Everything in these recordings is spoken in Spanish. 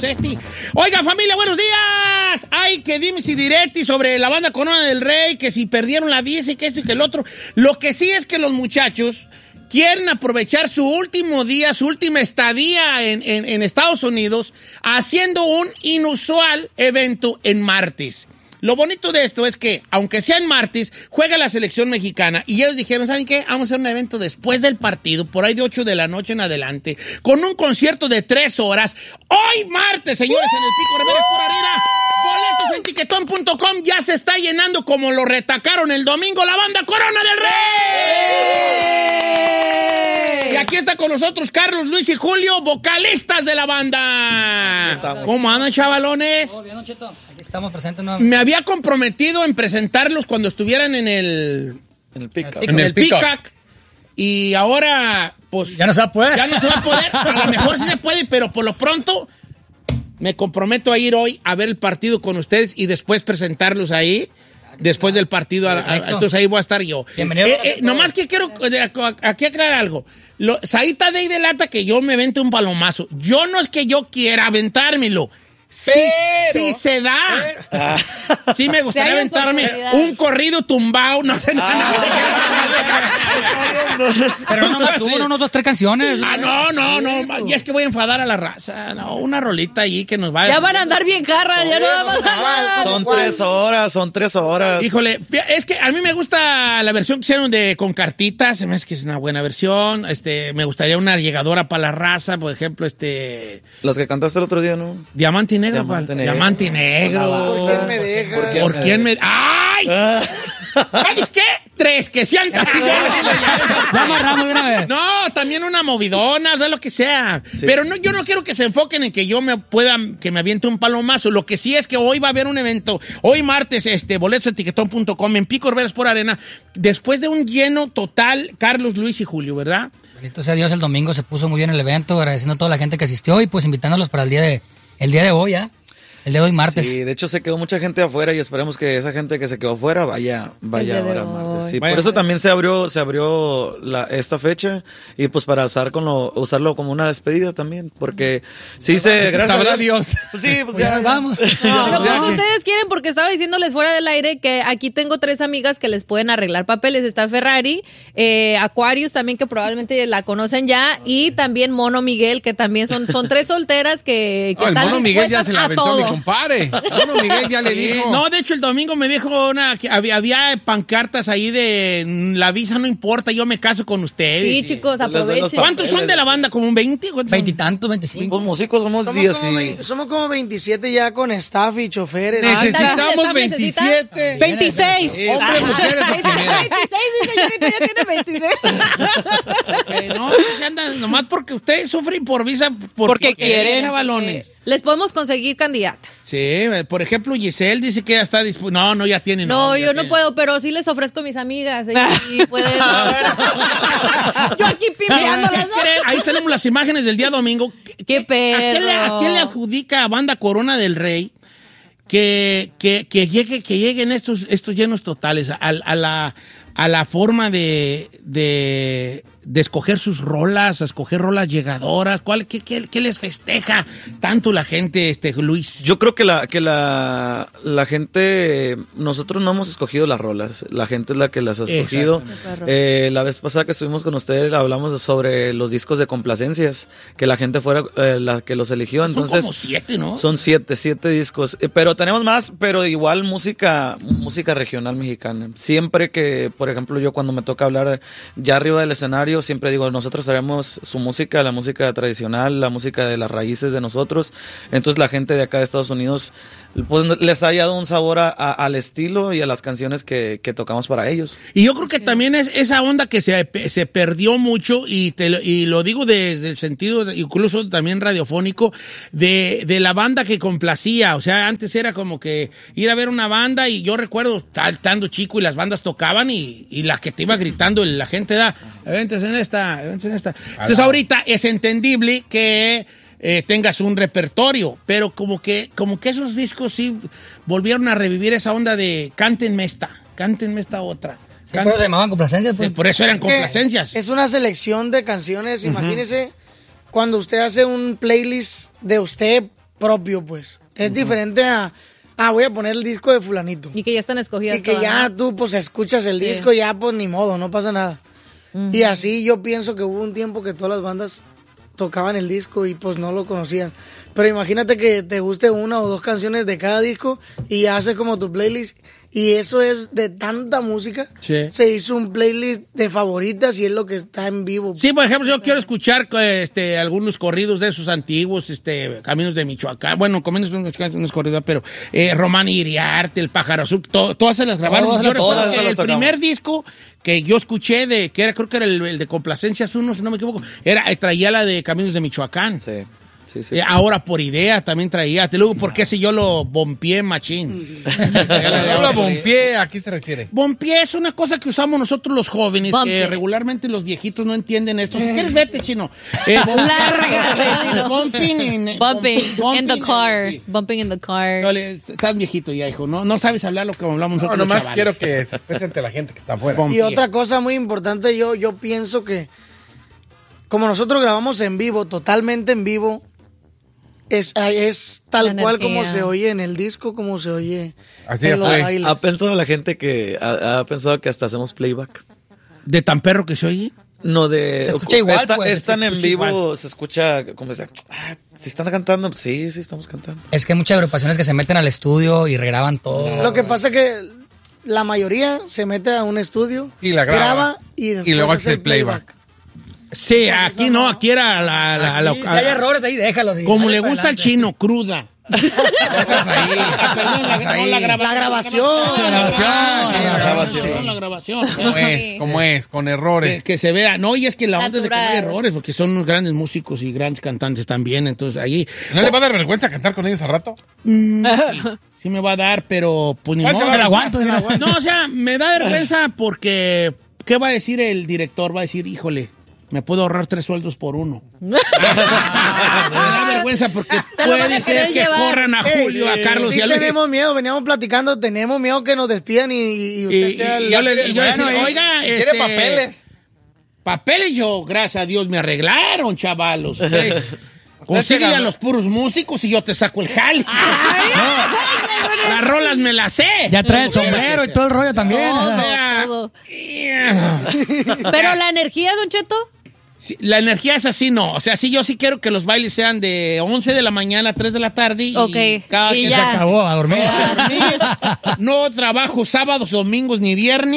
Oiga, familia, buenos días. Ay, que dimes y diretis sobre la banda Corona del Rey, que si perdieron la visa y que esto y que el otro. Lo que sí es que los muchachos quieren aprovechar su último día, su última estadía en Estados Unidos, haciendo un inusual evento en martes. Lo bonito de esto es que, aunque sea en martes, juega la selección mexicana. Y ellos dijeron, ¿saben qué? Vamos a hacer un evento después del partido, por ahí de 8 de la noche en adelante, con un concierto de 3 horas. Hoy martes, señores, en el Pico Rivera por Arena. Boletos en tiquetón.com. Ya se está llenando como lo retacaron el domingo la banda Corona del Rey. Y aquí está con nosotros Carlos, Luis y Julio, vocalistas de la banda. ¿Cómo andan, chavalones? Todo bien, Don Cheto. Aquí estamos presentes. ¿No? Me había comprometido en presentarlos cuando estuvieran en el Peacock. En el Peacock. Y ahora, pues... Ya no se va a poder. Ya no se va a poder. A lo mejor sí se puede, pero por lo pronto me comprometo a ir hoy a ver el partido con ustedes y después presentarlos ahí. Después del partido, entonces ahí voy a estar yo. Bienvenido. Nomás que quiero aquí aclarar algo. Saíta de ahí delata que yo me avente un palomazo. Yo no es que yo quiera aventármelo. Si se da. Sí me gustaría aventarme un corrido tumbado, no sé nada. Pero no más uno, no 2, 3 canciones. No. Y es que voy a enfadar a la raza. No, una rolita allí que nos va a... Ya van a andar bien jarras, ya no vamos a... Son 3 horas. Híjole, es que a mí me gusta la versión que hicieron con cartitas, se me hace que es una buena versión. Me gustaría una llegadora para la raza, por ejemplo, Las que cantaste el otro día, ¿no? Diamante negro. Diamante negro. ¿Por quién me deja? ¿Por quién me... ¡Ay! ¿Sabes qué? 3 que sean casi. Ya amarramos de una vez. No, también una movidona, o sea, lo que sea. Sí. Pero no, yo no quiero que se enfoquen en que yo que me aviente un palomazo. Lo que sí es que hoy va a haber un evento. Hoy martes, boletos en tiquetón.com en Pico Rivera por Arena. Después de un lleno total, Carlos, Luis y Julio, ¿verdad? Bendito sea Dios, el domingo se puso muy bien el evento, agradeciendo a toda la gente que asistió y pues invitándolos para el día de hoy, ¿ya? El de hoy martes. Sí, de hecho se quedó mucha gente afuera y esperemos que esa gente que se quedó afuera vaya ahora martes. Sí, por eso también se abrió esta fecha y pues para usarlo como una despedida también, porque gracias a Dios. Pues sí, pues ya vamos. Pero como ustedes quieren, porque estaba diciéndoles fuera del aire que aquí tengo 3 amigas que les pueden arreglar papeles. Está Ferrari, Aquarius también, que probablemente la conocen ya, y también Mono Miguel, que también son 3 solteras que el Mono Miguel ya se la aventó a mi compadre. Mono Miguel ya le dijo. No, de hecho el domingo me dijo que había pancartas ahí de la visa no importa, yo me caso con ustedes. Sí, chicos, aprovechen. ¿Cuántos son de la banda? ¿Como un 20? 20 y tantos, 25. Los músicos somos 10 somos como 27 ya con staff y choferes. Necesitamos 27. 26. Hombres, mujeres o primeras. 26, dice yo, que ya tiene 26. No, se andan nomás porque ustedes sufren por visa porque quieren. Balones. Les podemos conseguir candidatas. Sí, por ejemplo, Giselle dice que ya está dispuesta. No, ya tiene. No, yo no puedo, pero sí les ofrezco a mis amigas. Y pueden... Yo aquí pimpeándolas, ¿no? Ahí tenemos las imágenes del día domingo. ¡Qué perro! ¿A quién le adjudica a banda Corona del Rey que lleguen estos llenos totales a la forma de escoger sus rolas, a escoger rolas llegadoras? ¿Qué les festeja tanto la gente, Luis? Yo creo que la gente, nosotros no hemos escogido las rolas, la gente es la que las ha escogido. La vez pasada que estuvimos con ustedes hablamos sobre los discos de complacencias, que la gente fuera la que los eligió. Entonces, son como 7, ¿no? Son 7 discos, pero tenemos más, pero igual música regional mexicana. Siempre que, por ejemplo, yo cuando me toca hablar ya arriba del escenario, siempre digo, nosotros traemos su música, la música tradicional, la música de las raíces de nosotros. Entonces la gente de acá de Estados Unidos pues les ha dado un sabor al estilo y a las canciones que tocamos para ellos. Y yo creo que también es esa onda que se perdió mucho, y lo digo desde el sentido, incluso también radiofónico, de la banda que complacía. O sea, antes era como que ir a ver una banda, y yo recuerdo estando chico y las bandas tocaban y la que te iba gritando la gente ventes en esta. Entonces ahorita es entendible que tengas un repertorio, pero como que esos discos sí volvieron a revivir esa onda de cántenme esta otra. Sí, pero se llamaban complacencias. Pues. Por eso eran complacencias. Es una selección de canciones, imagínese, cuando usted hace un playlist de usted propio, pues. Es diferente a, voy a poner el disco de fulanito. Y que ya están escogidas Y que todas, ya ¿no? tú, pues, escuchas el disco, ya, pues, ni modo, no pasa nada. Y así yo pienso que hubo un tiempo que todas las bandas tocaban el disco y, pues, no lo conocían. Pero imagínate que te guste una o dos canciones de cada disco y haces como tu playlist. Y eso es de tanta música. Sí. Se hizo un playlist de favoritas y es lo que está en vivo. Sí, por ejemplo, yo quiero escuchar algunos corridos de esos antiguos, Caminos de Michoacán. Bueno, Caminos de Michoacán no es corrido, pero Román Iriarte, El Pájaro Azul, todas se las grabaron. Todas, Yo recuerdo todas que se las el tocamos. primer disco que yo escuché creo que era el de Complacencias 1, si no me equivoco, traía la de Caminos de Michoacán. Sí. Ahora por idea también traía. Te luego, ¿por qué si yo lo bompié machín? No lo bompié, ¿a qué se refiere? Bompié es una cosa que usamos nosotros los jóvenes, que Bompié. regularmente los viejitos no entienden esto. Si quieres, vete, chino. Lárgate, chino. Bumping In the car. sí. Bumping in the car. Dale, estás viejito ya, hijo. No sabes hablar lo que hablamos No, nosotros los nomás chavales. quiero que se exprese ante la gente que está afuera. Bom- Y otra cosa muy importante, yo pienso que como nosotros grabamos en vivo, totalmente en vivo, es tal La cual energía. como se oye en el disco, como se oye Así en los fue. bailes. ¿Ha pensado la gente que ha pensado que hasta hacemos playback? ¿De tan perro que se oye? No, de... Se escucha igual, pues, Están se en escucha vivo, igual. se escucha como si están cantando. Sí, estamos cantando. Es que hay muchas agrupaciones que se meten al estudio y regraban todo. Lo que pasa es que la mayoría se mete a un estudio, Y la graba. y después luego hace el playback. Sí, aquí no, aquí era Aquí, si hay errores ahí, déjalos. y como dale le para gusta al adelante. chino, cruda. Cosas ahí. Perdón, la grabación. La grabación. ¿Cómo es? Con errores. Que se vea. No, y es que la onda es de que no hay Natural. errores, porque son unos grandes músicos y grandes cantantes también. Entonces, ahí ¿No le va a dar vergüenza cantar con ellos al rato? sí me va a dar, pero pues ni ¿Cuál se modo. va a Me la aguanto. No, o sea, me da vergüenza porque ¿qué va a decir el director? Va a decir, híjole, me puedo ahorrar 3 sueldos por uno. Me da vergüenza porque Se lo van a puede ser querer que llevar. corran a Julio, a Carlos Sí y a Luis. tenemos miedo, veníamos platicando, tenemos miedo que nos despidan y usted sea el... Y yo decía, oiga, Quiere papeles. Papeles yo, gracias a Dios, me arreglaron, chavalos. Ustedes consíguele a los puros músicos y yo te saco el jale. No, las rolas me las sé. Ya trae el sombrero y todo el rollo también. Todo, o sea. todo. Pero la energía, Don Cheto. Sí, la energía es así, no. O sea, sí, yo sí quiero que los bailes sean de 11 de la mañana a 3 de la tarde. Y Ok, cada y quien ya. se Se acabó a dormir. No trabajo sábados, domingos ni viernes.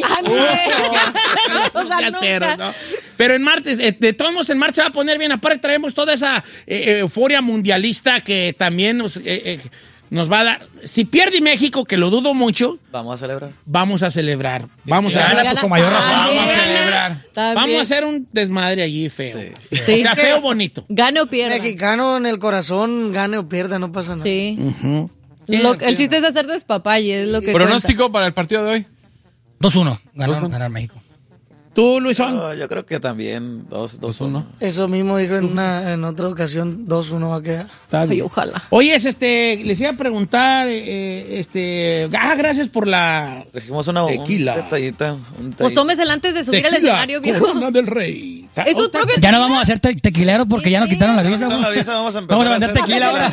O sea, Ya nunca. espero, ¿no? Pero en martes, de todos modos, en martes se va a poner bien. Aparte, traemos toda esa euforia mundialista que también nos va a dar. Si pierde México, que lo dudo mucho, Vamos a celebrar. vamos a celebrar. Vamos a gana, celebrar. pues, con mayor razón. Vamos a sí. celebrar. Está Vamos bien. a hacer un desmadre allí feo. Sí. Sí. O sea, feo bonito. Gane o pierda. Mexicano en el corazón, gane o pierda, no pasa nada. Sí. Ujú. El chiste es hacer despapalle, es lo que Pronóstico para el partido de hoy. 2-1. Ganar México. ¿Tú, Luisón? No, yo creo que también 2-1. Eso mismo dijo en otra ocasión, 2-1 va a quedar. Está Ay, bien. ojalá. Oye, les iba a preguntar, gracias por la Dijimos Tequila. un detallita. Pues tómesela antes de subir al tequila escenario, viejo. Corona del Rey. Es su Otra- propio Ya no vamos a hacer tequileros porque ya nos quitaron la visa. Quitaron güey. la visa, vamos a empezar Vamos a a vender hacer tequila ahora.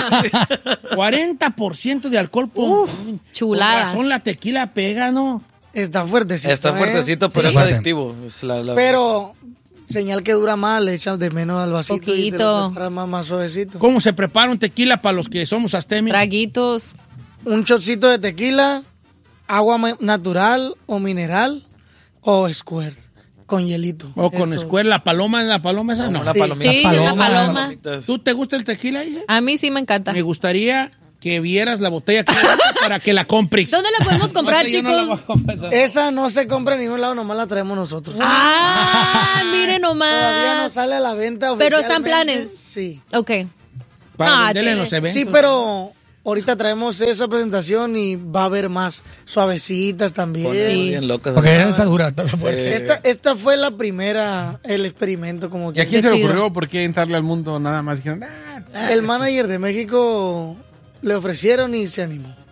40% de alcohol por chulada. Con razón la tequila pega, ¿no? Está fuertecito. Está fuertecito, pero Sí. es Fuerte. adictivo. Es la- Pero señal que dura más, le echas de menos al vasito y te Poquito. lo preparas más suavecito. ¿Cómo se prepara un tequila para los que somos astémicos? Traguitos. Un chocito de tequila, agua natural o mineral o squirt con hielito. O con Es todo. escuela, la paloma esa, no. Una Sí. palomita. Sí, paloma. una paloma. Palomitas. ¿Tú te gusta el tequila, Isa? A mí sí me encanta. Me gustaría que vieras la botella que para que la compres. ¿Dónde la podemos comprar, No, yo no la voy a chicos? comprar. Esa no se compra en ningún lado, nomás la traemos nosotros. Ah, miren Todavía no nomás. sale a la venta Pero están oficialmente. planes. Sí. Ok. Para Ah, venderle en sí. los eventos. Sí, pero ahorita traemos esa presentación y va a haber más suavecitas también. Ponen Sí. bien locas. Porque esa está dura. Está fuerte. Esta fue la primera, el experimento como ¿Y que a quién se le chido. ocurrió por qué entrarle al mundo nada más? Dijeron, el manager de México le ofrecieron y se animó.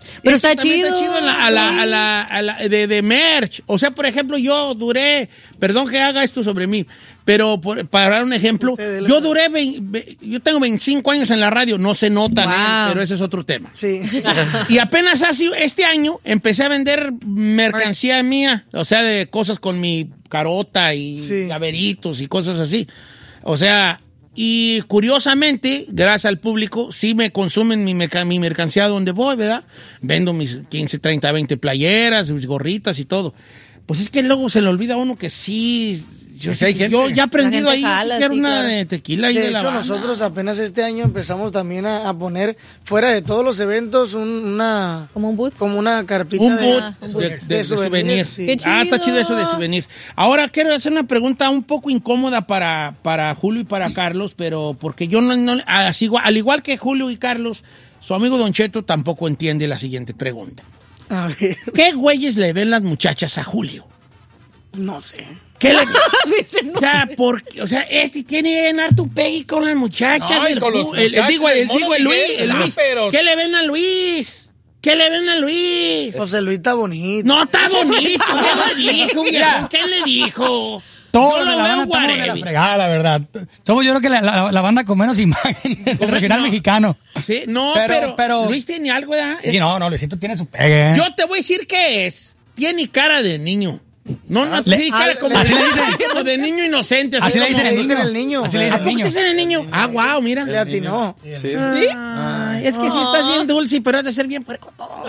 Pero está también chido. Está chido de merch. O sea, por ejemplo, yo duré, perdón que haga esto sobre mí, pero para dar un ejemplo, yo duré, yo tengo 25 años en la radio, no se nota, Wow. pero ese es otro tema. Sí. Y apenas este año empecé a vender mercancía mía, o sea, de cosas con mi carota y Sí. llaveritos y cosas así. O sea, y curiosamente, gracias al público, sí me consumen mi mercancía donde voy, ¿verdad? Vendo mis 15, 30, 20 playeras, mis gorritas y todo. Pues es que luego se le olvida a uno que sí... Yo ya he aprendido La ahí, gente jala, quiero sí, una claro. de tequila y de De la hecho, banda. nosotros apenas este año empezamos también a poner, fuera de todos los eventos, una Como un booth. como una carpita Un de, boot de souvenir. sí. Qué Ah, está chido. chido eso de souvenir. Ahora quiero hacer una pregunta un poco incómoda para Julio y para Carlos, pero porque yo al igual que Julio y Carlos, su amigo Don Cheto tampoco entiende la siguiente pregunta. A ver, ¿Qué güeyes le ven las muchachas a Julio? no sé. ¿Qué le Dice, no. o sea, este tiene en harto pegue con las muchachas. Ay, con los muchachos, Digo el Mono Luis, Miguel, el Luis. pero- ¿Qué le ven a Luis? ¿Qué le ven a Luis? José Luis está bonito. No está bonito, ¿qué le dijo, viejo? ¿Qué le dijo? Todos Yo de lo la veo banda estamos de la whatever. fregada, la verdad. Somos yo creo que la banda con menos imagen del regional No. mexicano. Sí, no, Pero- pero Luis tiene algo, ¿verdad? Sí, no, Luisito tiene su pegue. Yo te voy a decir qué es. Tiene cara de niño. No, sí, cara como, así le dicen. como de niño inocente. Así le como- dicen le dicen el niño. Así le ¿A dicen el poco te niño. dicen el niño? Ah, wow, mira. Le atinó. Sí. Ay, es que sí estás bien dulce, pero has de ser bien puerco todo.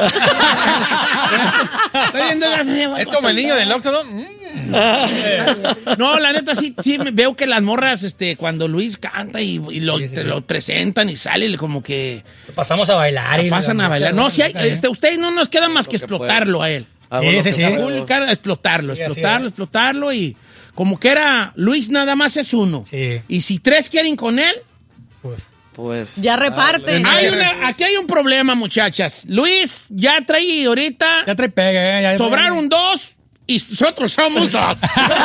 Está bien dulce, has de ser bien Es puerco como el todo. niño del Oxxo, ¿no? No, la neta, sí veo que las morras, cuando Luis canta y te lo presentan y sale como que Pasamos a bailar. pasan a bailar. No, si hay, ustedes no nos queda más que explotarlo a él. Sí. Julio, explotarlo y como que era Luis nada más es uno. Sí. Y si tres quieren con él, Pues. Ya reparten. aquí hay un problema, muchachas. Luis ya trae ahorita, Ya trae pegue, ya sobraron dos y nosotros somos dos.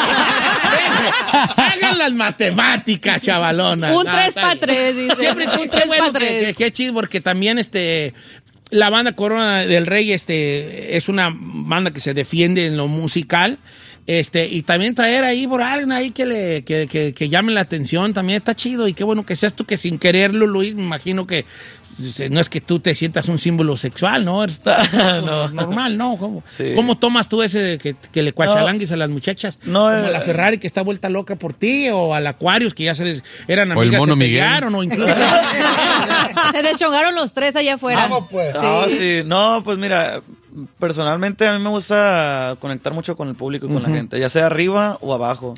Hagan las matemáticas, chavalona. Un 3 para 3, dice. Siempre Un qué 3 bueno para 3. que chido, porque también la banda Corona del Rey es una banda que se defiende en lo musical. Y también traer ahí por alguien ahí que llame la atención también está chido. Y qué bueno que seas tú, que sin quererlo, Luis, me imagino que no es que tú te sientas un símbolo sexual, ¿no? Es normal, ¿no? ¿Cómo, Sí. ¿Cómo tomas tú ese que le cuachalangues a las muchachas? No, Como a la Ferrari que está vuelta loca por ti, o al Aquarius que ya eran O el amigas, Mono se Miguel. pelearon, o incluso... Se deschongaron los tres allá afuera. pues. Sí. No, pues mira, personalmente a mí me gusta conectar mucho con el público y con la gente, ya sea arriba o abajo.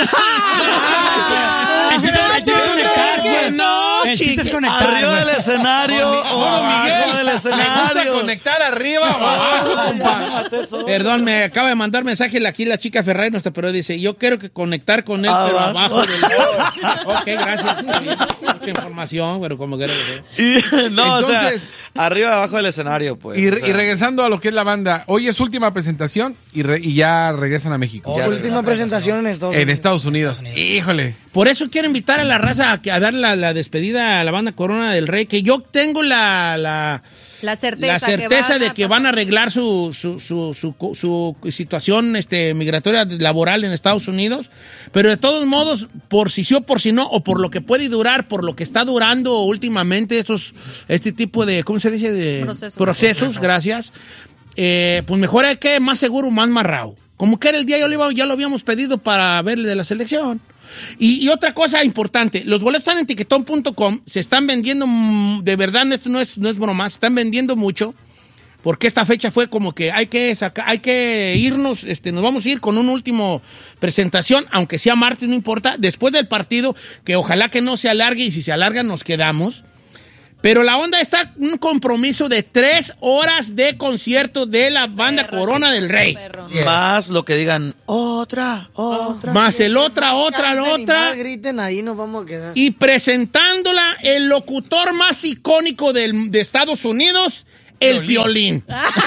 El chiste es conectar, güey. No, El chiste es chica. conectar. Arriba güey. del escenario o abajo del ¿Le gusta escenario. conectar arriba o abajo, compa? Perdón, me acaba de mandar mensaje aquí la chica Ferrari, nuestra pero dice, yo quiero que conectar con él, pero Abajo. abajo del... Ok, gracias. Está bien. Mucha información, pero como quiera que sea. No, o sea, Entonces- arriba y abajo del escenario, pues. Y, o sea. y regresando a lo que es la banda, hoy es su última presentación y ya regresan a México. Ya Última presentación en Estados En Unidos. Estados Unidos. Híjole. Por eso quiero invitar a la raza a dar la despedida a la banda Corona del Rey, que yo tengo la certeza de que van a arreglar su situación migratoria laboral en Estados Unidos, pero de todos modos, por si sí o por si no, o por lo que puede durar, por lo que está durando últimamente este tipo de, ¿cómo se dice? De procesos, gracias. Pues mejor hay que más seguro, más marrao. Como que era el día, ya lo habíamos pedido para verle de la selección. Y otra cosa importante, los boletos están en tiquetón.com, se están vendiendo, de verdad, esto no es broma, se están vendiendo mucho, porque esta fecha fue como que hay que irnos, nos vamos a ir con una última presentación, aunque sea martes, no importa, después del partido, que ojalá que no se alargue, y si se alarga nos quedamos. Pero la onda está un compromiso de 3 horas de concierto de la banda Corona del Rey. Más lo que digan, otra. Más el otra. Griten, ahí nos vamos a quedar. Y presentándola, el locutor más icónico de Estados Unidos, el Piolín.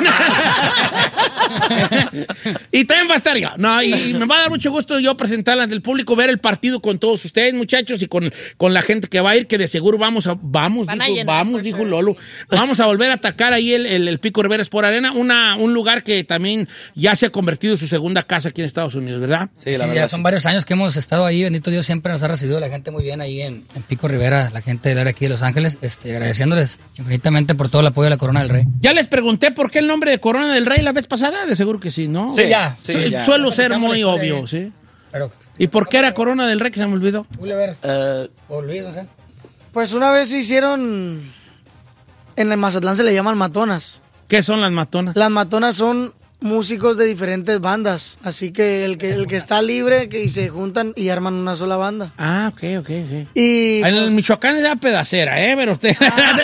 Y también va a estar yo. No, y me va a dar mucho gusto yo presentar ante el público, ver el partido con todos ustedes, muchachos, y con la gente que va a ir, que de seguro vamos, dijo Lolo. Vamos a volver a atacar ahí el Pico Rivera Sport Arena, un lugar que también ya se ha convertido en su segunda casa aquí en Estados Unidos, ¿verdad? Sí, ya son varios años que hemos estado ahí. Bendito Dios, siempre nos ha recibido la gente muy bien ahí en Pico Rivera, la gente del área aquí de Los Ángeles, agradeciéndoles infinitamente por todo el apoyo de la Corona del Rey. Ya les pregunté por qué el nombre de Corona del Rey la vez pasada, de seguro que sí, ¿no? Sí, ya. Suelo ser muy obvio, ¿sí? Pero, ¿Y por qué era Corona del Rey, que se me olvidó? Olvido, no sé. Pues una vez se hicieron, en el Mazatlán se le llaman matonas. ¿Qué son las matonas? Las matonas son músicos de diferentes bandas, así que el que está libre y se juntan y arman una sola banda. Ah, ok. Y en el Michoacán es la pedacera, pero usted...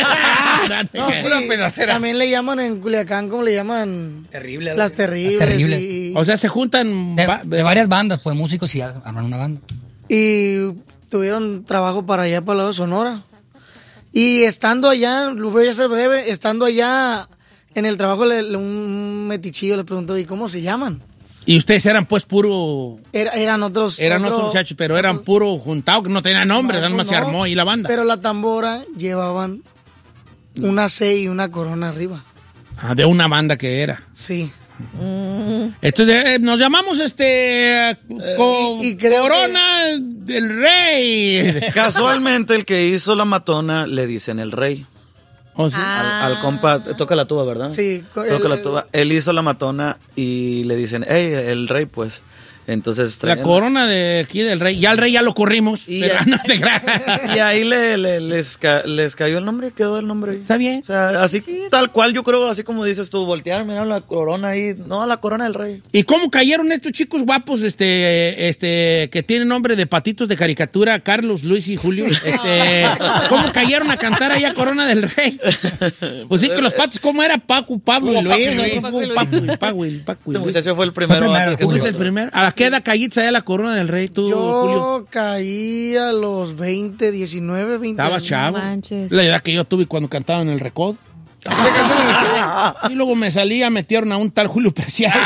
no, sí, una pedacera. también le llaman en Culiacán, ¿cómo le llaman? Terrible. Las terribles. Terrible. Y, O sea, se juntan... De varias bandas, pues músicos y arman una banda. y tuvieron trabajo para allá, para el lado de Sonora. Y estando allá, lo voy a hacer breve, estando allá en el trabajo, un metichillo le preguntó, ¿y cómo se llaman? Y ustedes eran pues puro... Eran otros muchachos, pero eran puro juntado, que no tenían nombre, nada más se armó ahí la banda. Pero la tambora llevaban una C y una corona arriba. Ah, de una banda que era. Sí. Entonces, nos llamamos y creo Corona del Rey. Casualmente el que hizo la matona le dicen el rey. ¿Oh, sí? Al compa, toca la tuba, ¿verdad? Sí. Toca la tuba. Él hizo la matona y le dicen, hey, el rey, pues. Entonces La corona de aquí del Rey. Ya el Rey ya lo corrimos. Y pero ya- no te creas. Y ahí les cayó el nombre, quedó el nombre ahí. Está bien. O sea, así tal cual, yo creo, así como dices tú, voltear, mirar la corona ahí. No, la corona del rey. ¿Y cómo cayeron estos chicos guapos, que tienen nombre de patitos de caricatura, Carlos, Luis y Julio? ¿Cómo cayeron a cantar ahí a Corona del Rey? Pues sí, que los patos, ¿cómo era? Paco, Pablo y Luis. Paco y Luis. Paco y Este Luis. muchacho fue el primero. antes que ¿Cómo es tú. el primero? ¿A qué edad caíste allá a la Corona del Rey tú, Julio? Yo caí a los 20, 19, 20 Estaba años. chavo. manches. La edad que yo tuve cuando cantaba en el Recodo. Y luego me salía, metieron a un tal Julio Preciado.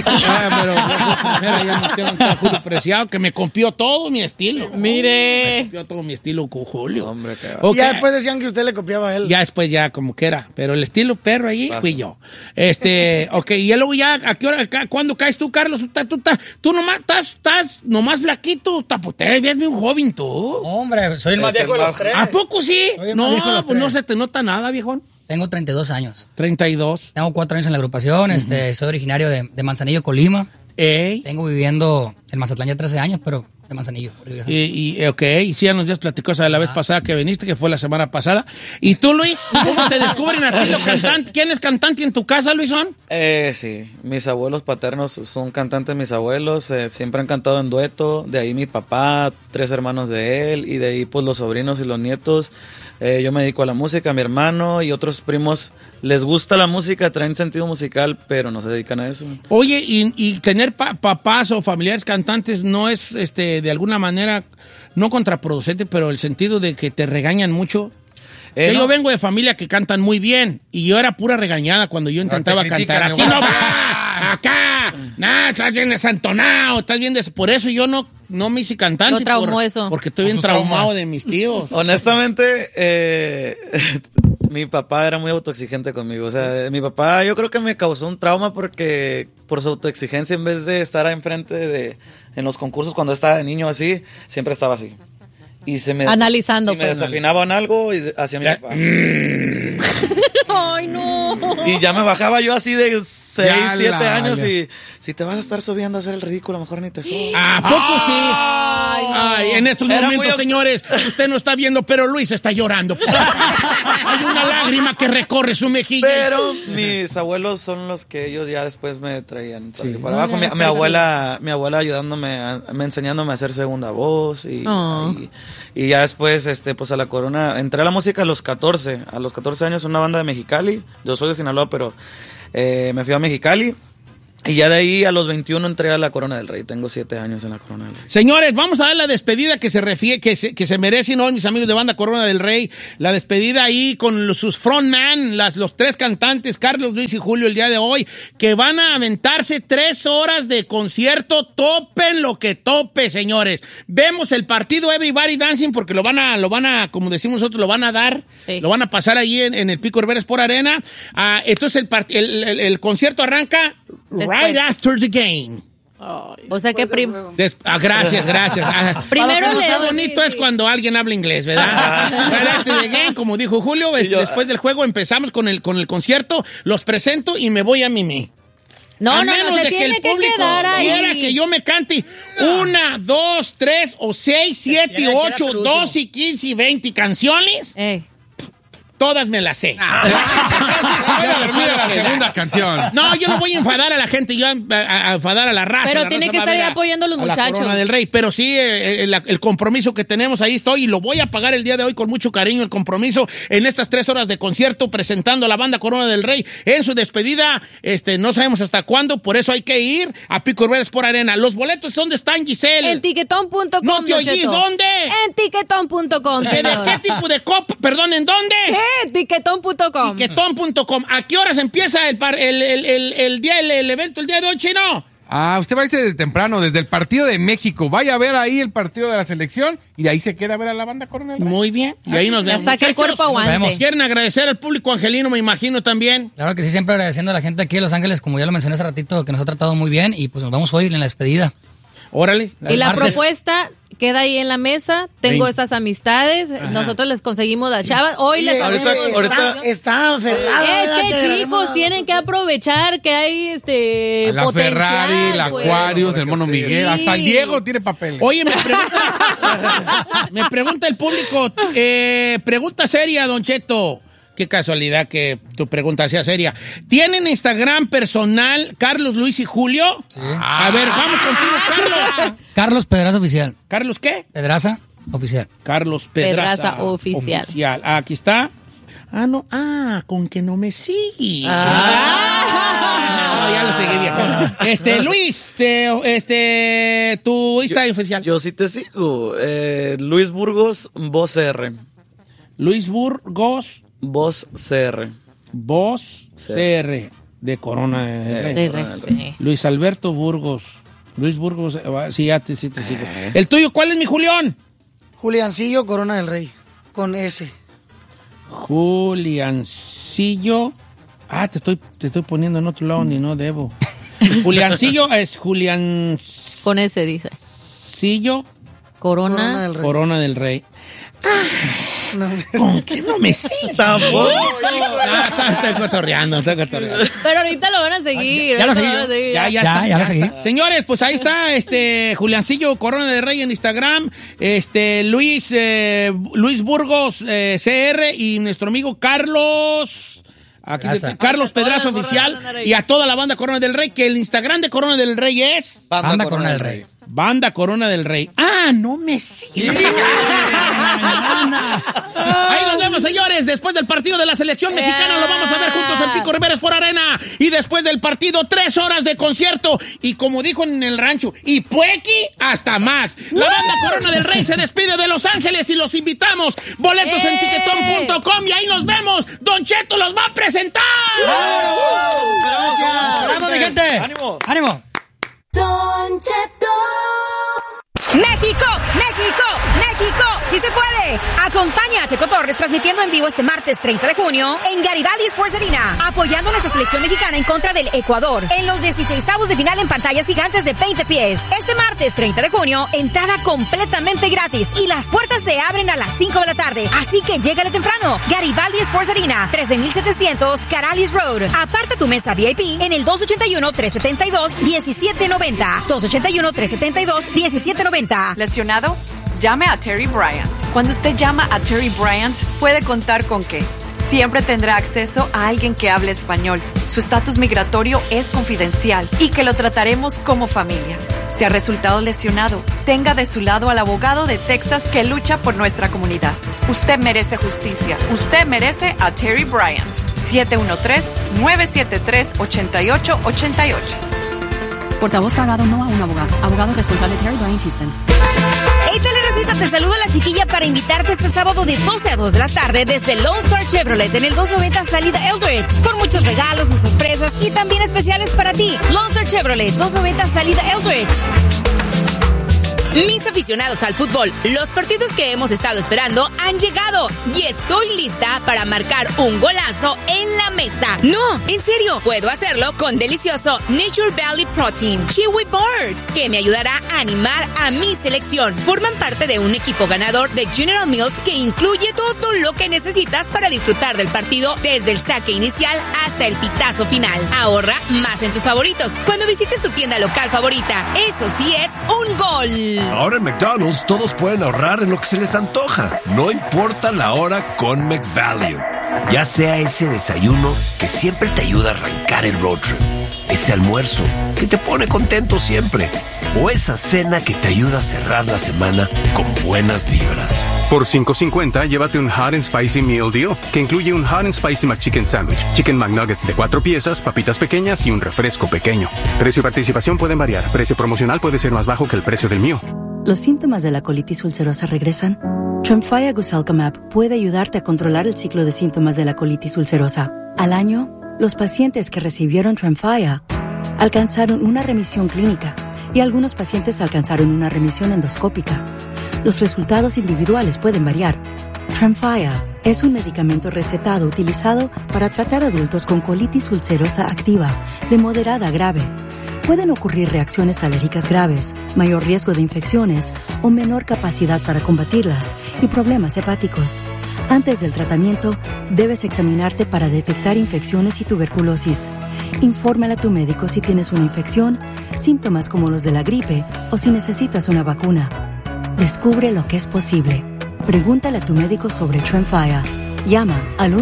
Ya metieron a un tal Julio Preciado que me copió todo mi estilo. Me copió todo mi estilo con Julio. Hombre, qué va. Ok. Y ya después decían que usted le copiaba a él. Ya después ya como que era. Pero el estilo perro allí fui yo. Ok, y luego ya, ¿a qué hora? ¿Cuándo caes tú, Carlos? Tú nomás estás nomás flaquito. Te ves bien joven tú. Hombre, soy el más Es viejo el de los más- tres. ¿A poco sí? Soy el más viejo de No, los pues no tres. se te nota nada, viejón. Tengo 32 años. 32. Tengo 4 años en la agrupación. Soy originario de Manzanillo, Colima. Ey. Tengo viviendo en Mazatlán ya 13 años, pero de Manzanillo. Ok, y sí, ya nos platicó esa de la vez pasada que viniste, que fue la semana pasada. ¿Y tú, Luis? ¿Cómo te descubren a ti los cantantes? ¿Quién es cantante en tu casa, Luisón? Sí, mis abuelos paternos son cantantes, mis abuelos siempre han cantado en dueto, de ahí mi papá, 3 hermanos de él, y de ahí pues los sobrinos y los nietos. Yo me dedico a la música, mi hermano y otros primos les gusta la música, traen sentido musical, pero no se dedican a eso. Oye, y tener papás o familiares cantantes no es, de alguna manera, no contraproducente, pero el sentido de que te regañan mucho. No. Yo vengo de familia que cantan muy bien y yo era pura regañada cuando yo intentaba te critican, cantar. Así ¿no? no va, acá, nada, estás bien desantonado, estás bien por eso yo no me hice cantante. Lo traumó eso. Porque estoy Por bien sus traumado traumas. de mis tíos. Honestamente, mi papá era muy autoexigente conmigo. O sea, mi papá yo creo que me causó un trauma porque por su autoexigencia, en vez de estar enfrente en los concursos cuando estaba de niño así, siempre estaba así. Y se me Analizando, si me pues. desafinaban algo y hacía mi papá. Ay, no. Y ya me bajaba yo así de 6, Ya 7 la- años ya. y si te vas a estar subiendo a hacer el ridículo, mejor ni te subas. ¿A poco sí? Ay, no. Ay, en estos Era momentos, muy- señores, usted no está viendo, pero Luis está llorando. Hay una lágrima que recorre su mejilla. Pero mis abuelos son los que ellos ya después me traían para abajo. Mi abuela ayudándome, enseñándome a hacer segunda voz y ya después, pues a la Corona, entré a la música a los 14 años, una banda de Mexicali. Yo soy de Sinaloa, pero me fui a Mexicali Y ya de ahí a los 21 entré a la Corona del Rey. Tengo 7 años en la Corona del Rey. Señores, vamos a dar la despedida que se merecen hoy mis amigos de Banda Corona del Rey. La despedida ahí con sus frontman, los 3 cantantes, Carlos, Luis y Julio, el día de hoy, que van a aventarse 3 horas de concierto. Topen lo que tope, señores. Vemos el partido Everybody Dancing porque lo van a, como decimos nosotros, lo van a dar. Sí. Lo van a pasar ahí en el Pico Rivera Sport Arena. Entonces el concierto arranca right after the game. O sea que gracias. Primero lo bonito es cuando alguien habla inglés, ¿verdad? Right after the game, como dijo Julio, después del juego empezamos con el concierto, los presento y me voy a Mimi. No, se tiene que quedar ahí. Quiera que yo me cante 1, 2, 3 o 6, 7, 8, 12, 15 y 20 canciones. Todas me las sé. La segunda canción. No, yo no voy a enfadar a la gente, yo a enfadar a la raza. Pero tiene que estar ahí apoyando a los muchachos. La Corona del Rey. Pero sí, el compromiso que tenemos, ahí estoy y lo voy a pagar el día de hoy con mucho cariño, el compromiso en estas 3 horas de concierto presentando a la Banda Corona del Rey en su despedida. No sabemos hasta cuándo, por eso hay que ir a Pico Rivera Sport Arena. ¿Los boletos dónde están, Giselle? En tiquetón.com. ¿No te oís? ¿Dónde? En tiquetón.com. ¿De qué tipo de copa? Perdón, ¿en dónde? Tiquetón.com. Tiquetón.com. ¿A qué horas empieza el evento el día de hoy, Chino? Usted va a irse desde temprano, desde el partido de México. Vaya a ver ahí el partido de la selección y de ahí se queda a ver a la Banda Corona del Rey. Muy bien. Y ahí nos vemos. Hasta que el cuerpo aguante. ¿Quieren agradecer al público angelino, me imagino, también? Claro que sí, siempre agradeciendo a la gente aquí de Los Ángeles, como ya lo mencioné hace ratito, que nos ha tratado muy bien y pues nos vamos hoy en la despedida. Órale. Y la propuesta queda ahí en la mesa. Tengo esas amistades. Ajá. Nosotros les conseguimos las chavas. Hoy les ahorita está aferrada. Es que chicos, tienen que aprovechar que hay la potencial. Ferrari, el Aquarius, el Mono Miguel. Sí. Hasta el Diego tiene papeles. Oye, me pregunta el público. Pregunta seria, Don Cheto. Qué casualidad que tu pregunta sea seria. ¿Tienen Instagram personal Carlos, Luis y Julio? Sí. A ver, vamos contigo, Carlos. Carlos Pedraza Oficial. ¿Carlos qué? Pedraza Oficial. Carlos Pedraza Oficial. Aquí está. No. Con que no me sigue. No, ya lo seguí bien. Luis, tu Instagram oficial. Yo sí te sigo. Luis Burgos, Voz CR. Luis Burgos. Voz CR. Voz CR de Corona del Rey. Luis Alberto Burgos. Luis Burgos, sí te sigo. ¿El tuyo cuál es, mi Julián? Juliancillo Corona del Rey, con S. Juliancillo. Te estoy poniendo en otro lado, ni no debo. Juliancillo es Julián. Con S dice. Sillo. Corona del Rey. ¿Con qué no me sigue? Tampoco. Estoy cotorreando. Pero ahorita lo van a seguir. Ya lo seguí. Ya lo seguí. Señores, pues ahí está Juliancillo Corona del Rey en Instagram, Luis Burgos CR y nuestro amigo Carlos Pedraza Oficial y a toda la Banda Corona del Rey, que el Instagram de Corona del Rey es Banda Corona del Rey. Banda Corona del Rey. No me sigue. Ahí nos vemos, señores. Después del partido de la selección mexicana lo vamos a ver juntos en Pico Rivera Sport Arena. Y después del partido, 3 horas de concierto. Y como dijo en el rancho, y puequi hasta más. La Banda Corona del Rey se despide de Los Ángeles y los invitamos. Boletos en tiquetón.com y ahí nos vemos. Don Cheto los va a presentar. ¡Bravo, mi gente! ¡Ánimo! Don Cheto. ¡México! ¡Sí se puede! Acompaña a Checo Torres transmitiendo en vivo este martes 30 de junio en Garibaldi Sports Arena, apoyando a nuestra selección mexicana en contra del Ecuador en los 16avos de final en pantallas gigantes de 20 pies. Este martes 30 de junio, entrada completamente gratis y las puertas se abren a las 5 de la tarde, así que llégale temprano. Garibaldi Sports Arena, 13700 Caralis Road. Aparta tu mesa VIP en el 281-372-1790. 281-372-1790. ¿Lesionado? Llame a Terry Bryant. Cuando usted llama a Terry Bryant, puede contar con que siempre tendrá acceso a alguien que hable español. Su estatus migratorio es confidencial y que lo trataremos como familia. Si ha resultado lesionado, tenga de su lado al abogado de Texas que lucha por nuestra comunidad. Usted merece justicia. Usted merece a Terry Bryant. 713-973-8888. Portavoz pagado no a un abogado. Abogado responsable Terry Bryant Houston. Hey, Teleracita, te saluda la chiquilla para invitarte este sábado de 12 a 2 de la tarde desde Lone Star Chevrolet en el 290 Salida Eldridge. Por muchos regalos y sorpresas y también especiales para ti. Lone Star Chevrolet, 290 Salida Eldridge. Mis aficionados al fútbol, los partidos que hemos estado esperando han llegado y estoy lista para marcar un golazo en la mesa. No, en serio, puedo hacerlo con delicioso Nature Valley Protein Chewy Birds, que me ayudará a animar a mi selección. Forman parte de un equipo ganador de General Mills que incluye todo lo que necesitas para disfrutar del partido desde el saque inicial hasta el pitazo final. Ahorra más en tus favoritos cuando visites tu tienda local favorita. Eso sí es un gol. Ahora en McDonald's todos pueden ahorrar en lo que se les antoja. No importa la hora con McValue. Ya sea ese desayuno que siempre te ayuda a arrancar el road trip, ese almuerzo que te pone contento siempre, o esa cena que te ayuda a cerrar la semana con buenas vibras. Por $5.50, llévate un Hot and Spicy Meal Deal, que incluye un Hot and Spicy McChicken Sandwich, Chicken McNuggets de 4 piezas, papitas pequeñas y un refresco pequeño. Precio y participación pueden variar. Precio promocional puede ser más bajo que el precio del mío. ¿Los síntomas de la colitis ulcerosa regresan? Tremfya Guselkumab puede ayudarte a controlar el ciclo de síntomas de la colitis ulcerosa. Al año, los pacientes que recibieron Tremfya alcanzaron una remisión clínica y algunos pacientes alcanzaron una remisión endoscópica. Los resultados individuales pueden variar. Tremfya es un medicamento recetado utilizado para tratar adultos con colitis ulcerosa activa de moderada a grave. Pueden ocurrir reacciones alérgicas graves, mayor riesgo de infecciones o menor capacidad para combatirlas y problemas hepáticos. Antes del tratamiento, debes examinarte para detectar infecciones y tuberculosis. Infórmale a tu médico si tienes una infección, síntomas como los de la gripe o si necesitas una vacuna. Descubre lo que es posible. Pregúntale a tu médico sobre Tremfya. Llama al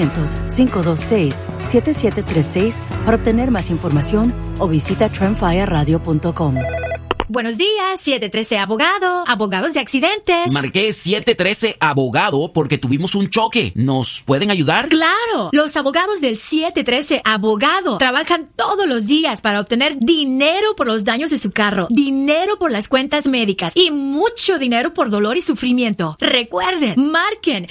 1-800-526-7736 para obtener más información o visita tremfyaradio.com. Buenos días, 713 Abogado, abogados de accidentes. Marqué 713 Abogado porque tuvimos un choque. ¿Nos pueden ayudar? ¡Claro! Los abogados del 713 Abogado trabajan todos los días para obtener dinero por los daños de su carro, dinero por las cuentas médicas y mucho dinero por dolor y sufrimiento. Recuerden, marquen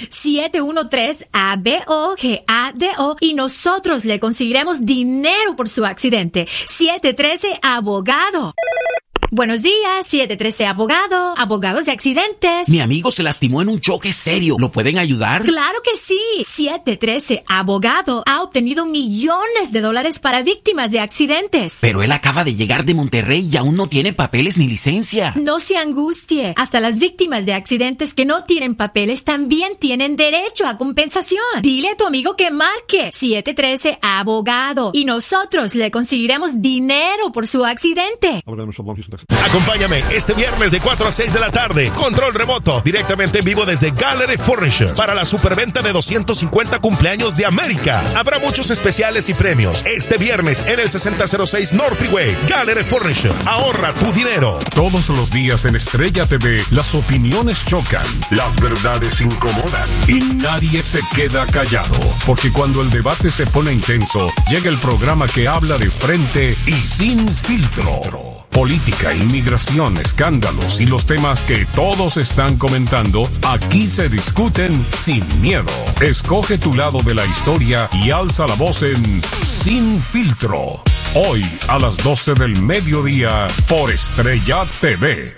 713-ABOGADO y nosotros le conseguiremos dinero por su accidente. 713 Abogado. Buenos días, 713 Abogado, abogados de accidentes. Mi amigo se lastimó en un choque serio. ¿Lo pueden ayudar? ¡Claro que sí! 713 Abogado ha obtenido millones de dólares para víctimas de accidentes. Pero él acaba de llegar de Monterrey y aún no tiene papeles ni licencia. No se angustie. Hasta las víctimas de accidentes que no tienen papeles también tienen derecho a compensación. Dile a tu amigo que marque 713 Abogado y nosotros le conseguiremos dinero por su accidente. Acompáñame este viernes de 4 a 6 de la tarde. Control remoto, directamente en vivo desde Gallery Furniture para la superventa de 250 cumpleaños de América. Habrá muchos especiales y premios este viernes en el 6006 North Freeway. Gallery Furniture, ahorra tu dinero. Todos los días en Estrella TV, las opiniones chocan, las verdades incomodan y nadie se queda callado. Porque cuando el debate se pone intenso, llega el programa que habla de frente y sin filtro. Política, inmigración, escándalos y los temas que todos están comentando, aquí se discuten sin miedo. Escoge tu lado de la historia y alza la voz en Sin Filtro. Hoy a las 12 del mediodía por Estrella TV.